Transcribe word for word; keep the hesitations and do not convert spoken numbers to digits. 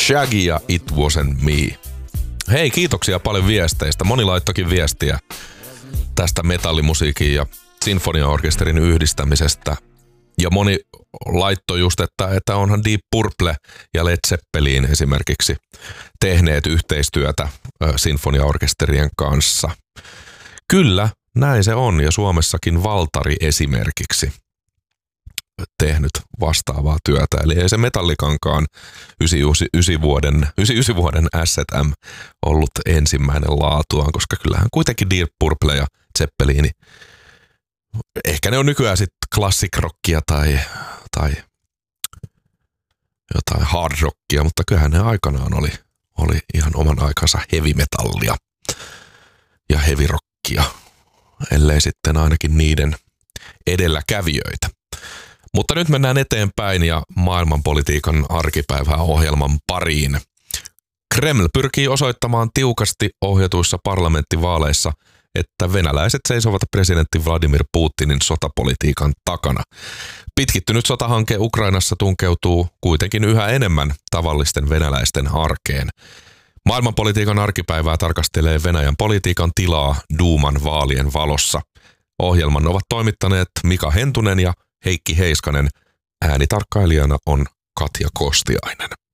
Shaggy ja It Wasn't Me. Hei, kiitoksia paljon viesteistä. Moni laittokin viestiä tästä metallimusiikin ja sinfoniaorkesterin yhdistämisestä. Ja moni laittoi just, että, että onhan Deep Purple ja Led Zeppelin esimerkiksi tehneet yhteistyötä äh, sinfoniaorkesterien kanssa. Kyllä, näin se on, ja Suomessakin Valtari esimerkiksi tehnyt vastaavaa työtä. Eli ei se Metallikankaan yhdeksänkymmentäyhdeksän vuoden, yhdeksänkymmentäyhdeksän vuoden S and M ollut ensimmäinen laatuaan, koska kyllähän kuitenkin Deep Purple ja Zeppelin, ehkä ne on nykyään sitten classic rockia tai, tai jotain hard rockia, mutta kyllähän ne aikanaan oli, oli ihan oman aikansa heavy metallia ja heavy rockia, ellei sitten ainakin niiden edelläkävijöitä. Mutta nyt mennään eteenpäin ja maailmanpolitiikan arkipäivää ohjelman pariin. Kreml pyrkii osoittamaan tiukasti ohjatuissa parlamenttivaaleissa, että venäläiset seisovat presidentti Vladimir Putinin sotapolitiikan takana. Pitkittynyt sotahanke Ukrainassa tunkeutuu kuitenkin yhä enemmän tavallisten venäläisten arkeen. Maailmanpolitiikan arkipäivää tarkastelee Venäjän politiikan tilaa Duuman vaalien valossa. Ohjelman ovat toimittaneet Mika Hentunen ja Heikki Heiskanen. Äänitarkkailijana on Katja Kostiainen.